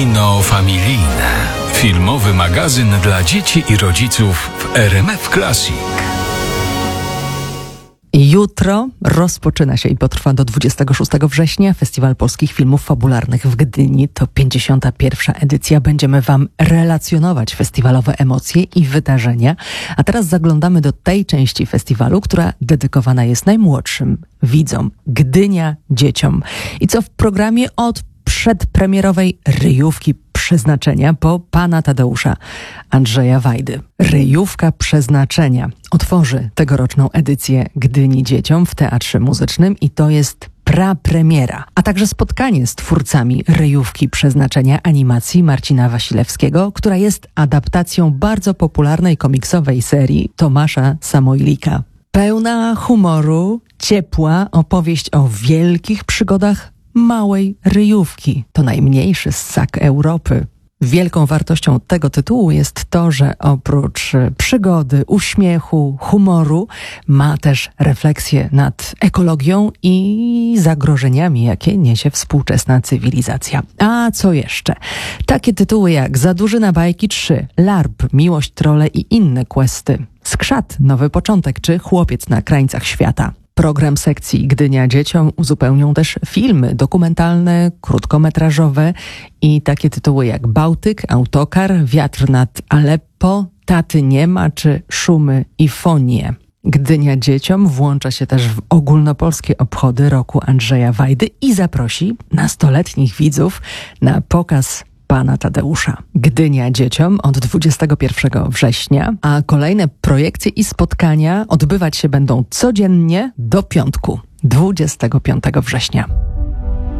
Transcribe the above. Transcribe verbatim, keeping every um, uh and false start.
Familijne. Filmowy magazyn dla dzieci i rodziców w R M F Classic. Jutro rozpoczyna się i potrwa do dwudziestego szóstego września Festiwal Polskich Filmów Fabularnych w Gdyni. To pięćdziesiąta pierwsza edycja. Będziemy Wam relacjonować festiwalowe emocje i wydarzenia. A teraz zaglądamy do tej części festiwalu, która dedykowana jest najmłodszym widzom. Gdynia dzieciom. I co w programie od przedpremierowej ryjówki Przeznaczenia po pana Tadeusza Andrzeja Wajdy. Ryjówka Przeznaczenia otworzy tegoroczną edycję Gdyni dzieciom w Teatrze Muzycznym i to jest prapremiera, a także spotkanie z twórcami Ryjówki Przeznaczenia animacji Marcina Wasilewskiego, która jest adaptacją bardzo popularnej komiksowej serii Tomasza Samojlika. Pełna humoru, ciepła opowieść o wielkich przygodach małej ryjówki. To najmniejszy ssak Europy. Wielką wartością tego tytułu jest to, że oprócz przygody, uśmiechu, humoru ma też refleksję nad ekologią i zagrożeniami, jakie niesie współczesna cywilizacja. A co jeszcze? Takie tytuły jak Za duży na bajki trzy, Larp, Miłość, trole i inne questy, Skrzat, Nowy początek czy Chłopiec na krańcach świata. Program sekcji Gdynia dzieciom uzupełnią też filmy dokumentalne, krótkometrażowe i takie tytuły jak Bałtyk, Autokar, Wiatr nad Aleppo, Taty nie ma czy Szumy i fonie. Gdynia dzieciom włącza się też w ogólnopolskie obchody roku Andrzeja Wajdy i zaprosi nastoletnich widzów na pokaz pana Tadeusza. Gdynia dzieciom od dwudziestego pierwszego września, a kolejne projekcje i spotkania odbywać się będą codziennie do piątku, dwudziestego piątego września.